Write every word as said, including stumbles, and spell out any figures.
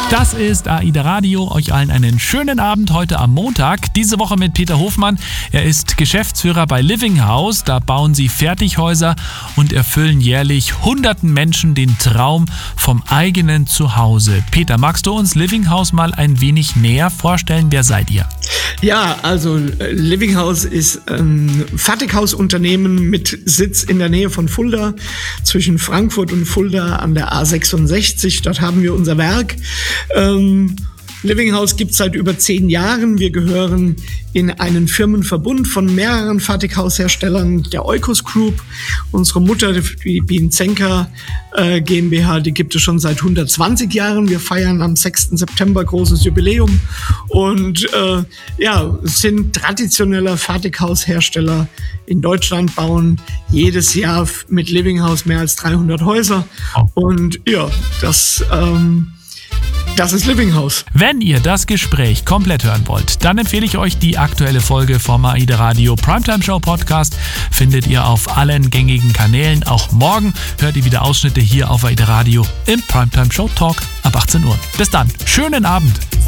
Das ist AIDA Radio. Euch allen einen schönen Abend heute am Montag. Diese Woche mit Peter Hofmann. Er ist Geschäftsführer bei Living House. Da bauen sie Fertighäuser und erfüllen jährlich hunderten Menschen den Traum vom eigenen Zuhause. Peter, magst du uns Living House mal ein wenig näher vorstellen? Wer seid ihr? Ja, also Living House ist ein Fertighausunternehmen mit Sitz in der Nähe von Fulda, zwischen Frankfurt und Fulda an der A sechsundsechzig. Dort haben wir unser Werk. Ähm, Living House gibt es seit über zehn Jahren. Wir gehören in einen Firmenverbund von mehreren Fertighausherstellern der Oikos Group. Unsere Mutter, die Bienzenker äh, GmbH, die gibt es schon seit hundertzwanzig Jahren. Wir feiern am sechsten September großes Jubiläum und äh, ja, sind traditioneller Fertighaushersteller in Deutschland, bauen jedes Jahr mit Living House mehr als dreihundert Häuser. Und ja, das ähm, Das ist Living House. Wenn ihr das Gespräch komplett hören wollt, dann empfehle ich euch die aktuelle Folge vom AIDA Radio Primetime Show Podcast. Findet ihr auf allen gängigen Kanälen. Auch morgen hört ihr wieder Ausschnitte hier auf AIDA Radio im Primetime Show Talk ab achtzehn Uhr. Bis dann, schönen Abend.